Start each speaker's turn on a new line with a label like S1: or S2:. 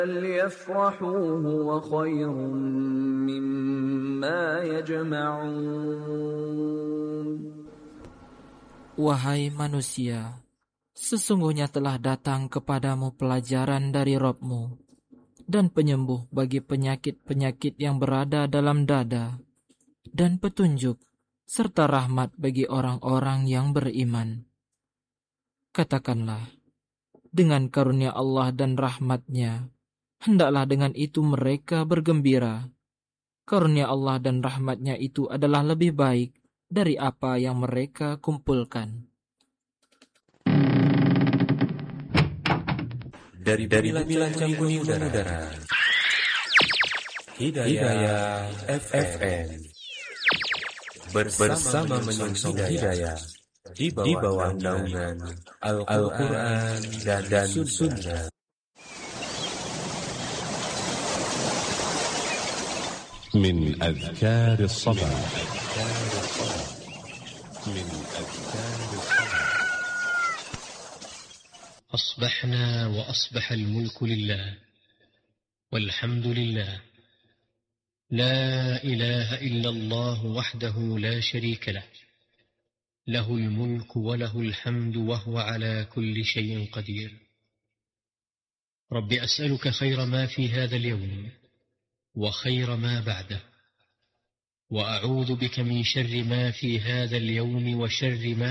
S1: ليفرحوا هو خير مما يجمعون.
S2: Wahai manusia, sesungguhnya telah datang kepadamu pelajaran dari Rabb-Mu dan penyembuh bagi penyakit-penyakit yang berada dalam dada, dan petunjuk serta rahmat bagi orang-orang yang beriman. Katakanlah, dengan karunia Allah dan rahmat-Nya, hendaklah dengan itu mereka bergembira. Karunia Allah dan rahmat-Nya itu adalah lebih baik dari apa yang mereka kumpulkan.
S3: Dari Bumi Campur Udara, Hidayah FM bersama menyongsong hidayah di bawah naungan Al-Quran dan Sunnah.
S4: من أذكار الصباح
S5: أصبحنا وأصبح الملك لله والحمد لله لا إله إلا الله وحده لا شريك له له الملك وله الحمد وهو على كل شيء قدير. رب أسألك خير ما في هذا اليوم وخير ما بعده، وأعوذ بك من شر ما في هذا اليوم وشر ما